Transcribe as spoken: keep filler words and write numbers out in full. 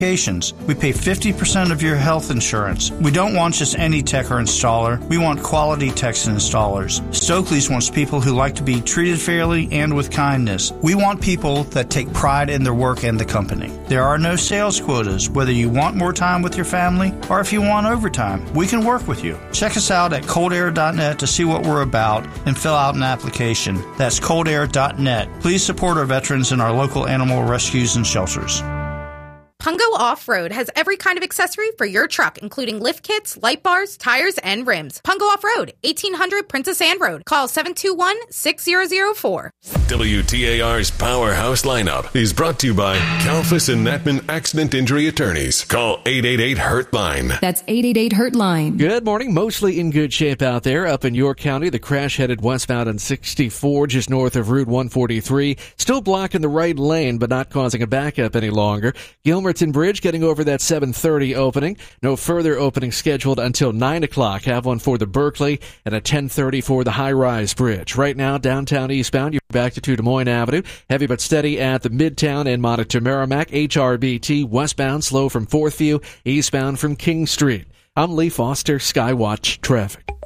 We pay fifty percent of your health insurance. We don't want just any tech or installer. We want quality techs and installers. Stokely's wants people who like to be treated fairly and with kindness. We want people that take pride in their work and the company. There are no sales quotas. Whether you want more time with your family or if you want overtime, we can work with you. Check us out at cold air dot net to see what we're about and fill out an application. That's cold air dot net. Please support our veterans and our local animal rescues and shelters. Pungo Off-Road has every kind of accessory for your truck, including lift kits, light bars, tires, and rims. Pungo Off-Road, eighteen hundred Princess Anne Road. Call seven two one, six zero zero four. W T A R's Powerhouse Lineup is brought to you by Kalfas and Natman Accident Injury Attorneys. Call eight eight eight, hurt line. That's eight eight eight, hurt line. Good morning. Mostly in good shape out there. Up in York County, the crash headed westbound on sixty-four, just north of Route one forty-three. Still blocking the right lane, but not causing a backup any longer. Gilmerton Bridge getting over that seven thirty opening. No further opening scheduled until nine o'clock. Have one for the Berkeley and a ten thirty for the High Rise Bridge. Right now, downtown eastbound, you're back to Des Moines Avenue. Heavy but steady at the Midtown and Monitor Merrimack. H R B T westbound, slow from Fourth View, eastbound from King Street. I'm Lee Foster, Skywatch Traffic.